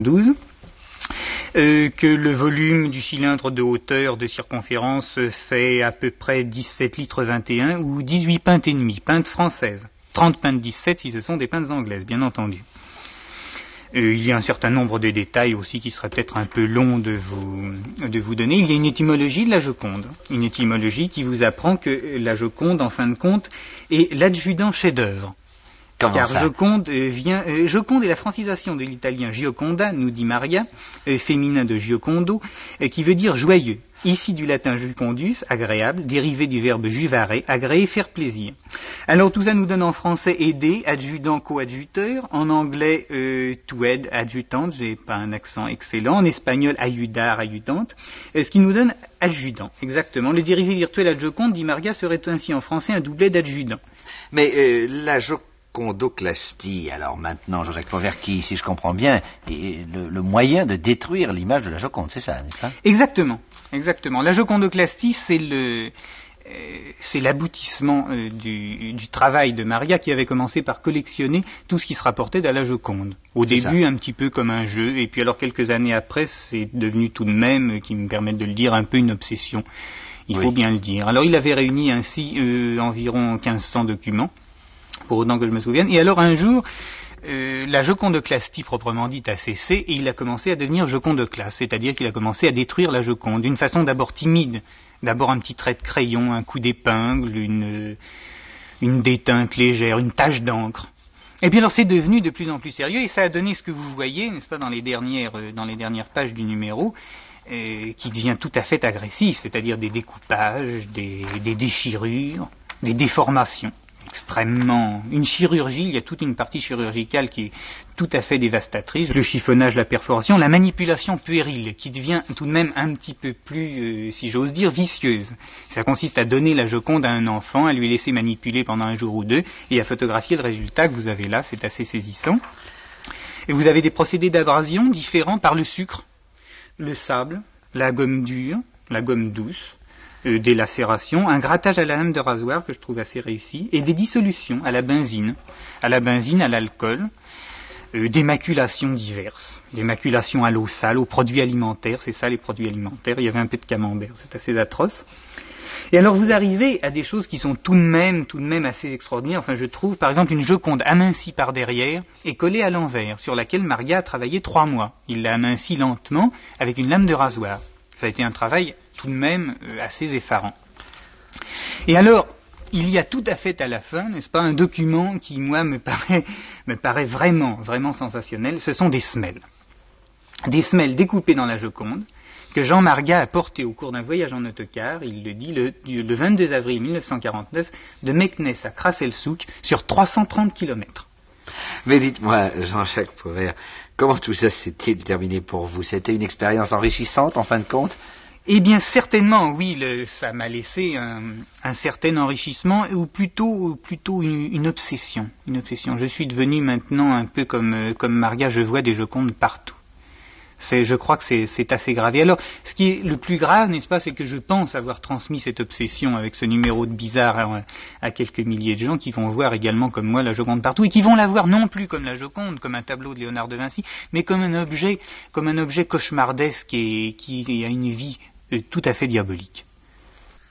12. Que le volume du cylindre de hauteur de circonférence fait à peu près 17 litres 21 ou 18 pintes et demie, pintes françaises. 30 pintes 17 si ce sont des pintes anglaises, bien entendu. Il y a un certain nombre de détails aussi qui seraient peut-être un peu longs de vous donner. Il y a une étymologie de la Joconde. Une étymologie qui vous apprend que la Joconde, en fin de compte, est l'adjudant chef-d'œuvre. Car Joconde Joconde est la francisation de l'italien Gioconda, nous dit Maria, féminin de Giocondo, qui veut dire joyeux. Ici du latin jucundus, agréable, dérivé du verbe juvare, agréer, faire plaisir. Alors tout ça nous donne en français aider, adjudant, coadjuteur, en anglais to aid, adjutante, j'ai pas un accent excellent, en espagnol ayudar, adjutante, ce qui nous donne adjudant, exactement. Le dérivé virtuel adjoconde, dit Maria, serait ainsi en français un doublet d'adjudant. Mais la jocondoclastie, alors maintenant, Jean-Jacques Pauvert, qui, si je comprends bien, est le moyen de détruire l'image de la Joconde, c'est ça, n'est-ce pas? Exactement. La jocondoclastie, c'est l'aboutissement du travail de Maria qui avait commencé par collectionner tout ce qui se rapportait à la Joconde. Au début, un petit peu comme un jeu, et puis alors quelques années après, c'est devenu tout de même, qui me permettent de le dire, un peu une obsession. Il faut bien le dire. Alors il avait réuni ainsi environ 1500 documents, pour autant que je me souvienne, et alors un jour, la jocondoclastie proprement dite a cessé et il a commencé à devenir jocondoclaste, c'est-à-dire qu'il a commencé à détruire la Joconde d'une façon d'abord timide, d'abord un petit trait de crayon, un coup d'épingle, une déteinte légère, une tache d'encre. Et puis alors c'est devenu de plus en plus sérieux et ça a donné ce que vous voyez, n'est-ce pas, dans les dernières pages du numéro, qui devient tout à fait agressif, c'est-à-dire des découpages, des déchirures, des déformations. Extrêmement. Une chirurgie, il y a toute une partie chirurgicale qui est tout à fait dévastatrice. Le chiffonnage, la perforation, la manipulation puérile qui devient tout de même un petit peu plus, si j'ose dire, vicieuse. Ça consiste à donner la Joconde à un enfant, à lui laisser manipuler pendant un jour ou deux et à photographier le résultat que vous avez là, c'est assez saisissant. Et vous avez des procédés d'abrasion différents par le sucre, le sable, la gomme dure, la gomme douce, des lacérations, un grattage à la lame de rasoir que je trouve assez réussi, et des dissolutions à la benzine, à l'alcool, des maculations diverses, des maculations à l'eau sale, aux produits alimentaires, c'est ça les produits alimentaires, il y avait un peu de camembert, c'est assez atroce. Et alors vous arrivez à des choses qui sont tout de même assez extraordinaires, enfin je trouve, par exemple une Joconde amincie par derrière et collée à l'envers, sur laquelle Maria a travaillé 3 mois. Il l'a amincie lentement avec une lame de rasoir. Ça a été un travail tout de même assez effarant. Et alors, il y a tout à fait à la fin, n'est-ce pas, un document qui, moi, me paraît vraiment sensationnel. Ce sont des semelles. Des semelles découpées dans la Joconde, que Jean Marga a portées au cours d'un voyage en autocar, il le dit, le 22 avril 1949, de Meknès à Krasselsouk, sur 330 kilomètres. Mais dites-moi, Jean-Jacques Pauvert, comment tout ça s'est-il terminé pour vous? C'était une expérience enrichissante, en fin de compte? Eh bien, certainement, oui, ça m'a laissé un certain enrichissement, ou plutôt une obsession. Une obsession. Je suis devenu maintenant un peu comme Maria, je vois des Jocondes partout. Je crois que c'est assez grave. Et alors, ce qui est le plus grave, n'est-ce pas, c'est que je pense avoir transmis cette obsession avec ce numéro de Bizarre à quelques milliers de gens qui vont voir également comme moi la Joconde partout et qui vont la voir non plus comme la Joconde, comme un tableau de Léonard de Vinci, mais comme un objet cauchemardesque et qui a une vie tout à fait diabolique.